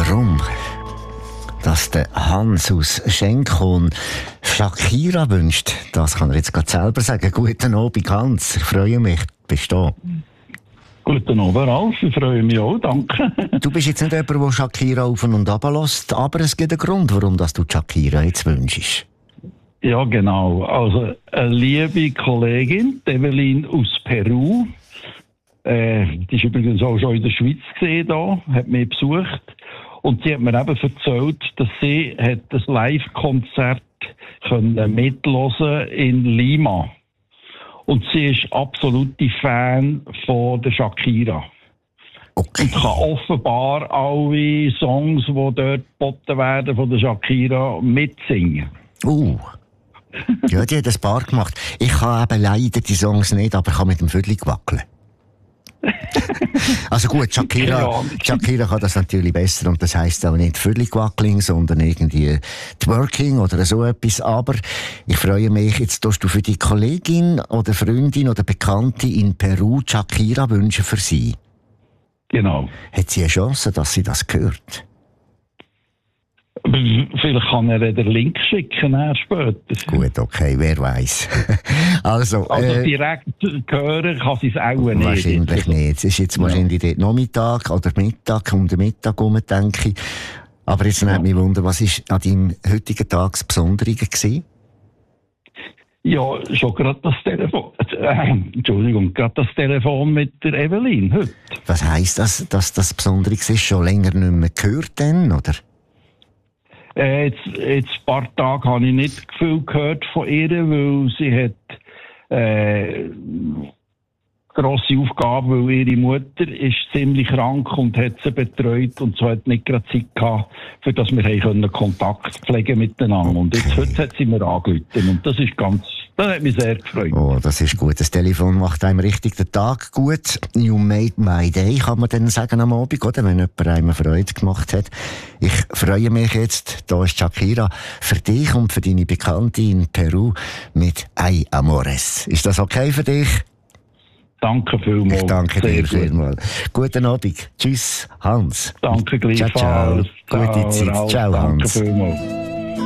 warum dass der Hans aus Schenkon Shakira wünscht, das kann er jetzt gerade selber sagen. Guten Abend, Hans. Ich freue mich, bist du da? Guten Abend, Ralf. Ich freue mich auch, danke. Du bist jetzt nicht jemand, der Shakira auf und ab lässt, aber es gibt einen Grund, warum du Shakira jetzt wünschst. Ja, genau. Also, eine liebe Kollegin, Evelyn aus Peru, die ist übrigens auch schon in der Schweiz gesehen, da, hat mich besucht. Und sie hat mir eben erzählt, dass sie hat ein Live-Konzert mithören in Lima. Und sie ist absolute Fan von der Shakira. Okay. Und kann offenbar alle Songs, die dort geboten werden von der Shakira, mitsingen. Ja, die hat ein paar gemacht. Ich kann eben leider die Songs nicht, aber ich kann mit dem Viertel wackeln. Also gut, Shakira kann das natürlich besser und das heisst auch nicht Viertelwackling, sondern irgendwie Twerking oder so etwas. Aber ich freue mich, jetzt tust du für die Kollegin oder Freundin oder Bekannte in Peru Shakira wünschen für sie. Genau. Hat sie eine Chance, dass sie das hört? Vielleicht kann er den Link schicken später. Gut, okay, wer weiß. Also direkt hören kann sie es auch nicht. Wahrscheinlich nicht. Es ist jetzt wahrscheinlich dort Nachmittag oder Mittag, um den Mittag herum, denke ich. Aber jetzt nimmt mich Wunder, was war an deinem heutigen Tag das Besondere gewesen? Ja, schon gerade das Telefon. Entschuldigung, gerade das Telefon mit der Evelyn heute. Was heisst das, dass das Besondere ist? Schon länger nicht mehr gehört denn, oder? Jetzt ein paar Tage habe ich nicht viel gehört von ihr, weil sie hat grosse Aufgabe, weil ihre Mutter ist ziemlich krank und hat sie betreut und so hat nicht gerade Zeit gehabt, für dass wir Kontakt pflegen miteinander. Okay. Und jetzt heute hat sie mir angerufen und das hat mich sehr gefreut. Oh, das ist gut. Das Telefon macht einem richtig den Tag gut. You made my day, kann man dann sagen am Abend, oder? Wenn jemand einem Freude gemacht hat. Ich freue mich jetzt, da ist Shakira, für dich und für deine Bekannte in Peru mit Ay Amores. Ist das okay für dich? Danke vielmals. Ich danke dir vielmals. Guten Abend. Tschüss, Hans. Danke gleichfalls. Ciao, ciao. Gute Zeit. Ciao, Hans. Danke vielmals.